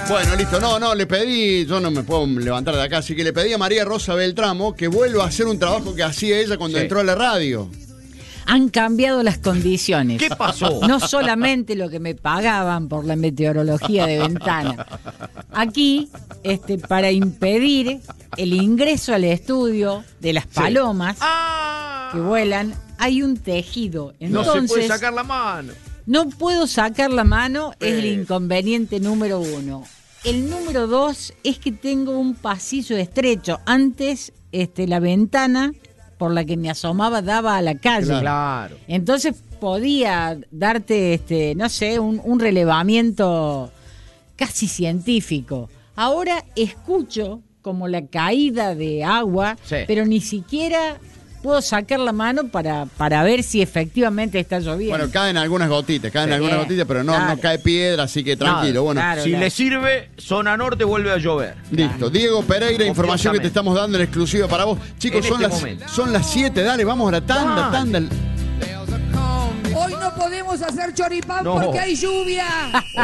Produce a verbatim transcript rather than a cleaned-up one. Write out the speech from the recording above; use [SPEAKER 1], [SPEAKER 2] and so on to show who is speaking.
[SPEAKER 1] Bueno, listo. No, no, le pedí, yo no me puedo levantar de acá, así que le pedí a María Rosa Beltramo que vuelva a hacer un trabajo que hacía ella cuando
[SPEAKER 2] Sí.
[SPEAKER 1] entró a la radio.
[SPEAKER 3] Han cambiado las condiciones.
[SPEAKER 2] ¿Qué pasó?
[SPEAKER 3] No solamente lo que me pagaban por la meteorología de Ventana. Aquí, este, para impedir el ingreso al estudio de las palomas
[SPEAKER 2] ¡Ah!
[SPEAKER 3] que vuelan, hay un tejido.
[SPEAKER 2] No
[SPEAKER 3] Entonces,
[SPEAKER 2] se puede sacar la mano.
[SPEAKER 3] no puedo sacar la mano, es el
[SPEAKER 2] Eh.
[SPEAKER 3] inconveniente número uno. El número dos es que tengo un pasillo estrecho. Antes, este, la ventana por la que me asomaba daba a la calle.
[SPEAKER 1] Claro.
[SPEAKER 2] Claro.
[SPEAKER 3] Entonces podía darte, este, no sé, un, un relevamiento casi científico. Ahora escucho como la caída de agua,
[SPEAKER 2] Sí.
[SPEAKER 3] pero ni siquiera puedo sacar la mano para, para ver si efectivamente está lloviendo.
[SPEAKER 1] Bueno, caen algunas gotitas, caen
[SPEAKER 3] Sí,
[SPEAKER 1] algunas gotitas, pero no,
[SPEAKER 3] claro.
[SPEAKER 1] no cae piedra, así que tranquilo. Bueno,
[SPEAKER 3] Claro,
[SPEAKER 2] Si
[SPEAKER 3] claro.
[SPEAKER 2] le sirve, zona norte vuelve a llover.
[SPEAKER 1] listo. Diego Pereira, información que te
[SPEAKER 2] Copiosamente.
[SPEAKER 1] estamos dando en exclusiva para vos. Chicos,
[SPEAKER 2] En
[SPEAKER 1] son,
[SPEAKER 2] este
[SPEAKER 1] las,
[SPEAKER 2] momento.
[SPEAKER 1] son las siete, dale, vamos a la tanda,
[SPEAKER 2] Dale.
[SPEAKER 1] tanda.
[SPEAKER 4] Hoy no podemos hacer choripán
[SPEAKER 2] No.
[SPEAKER 4] porque hay lluvia.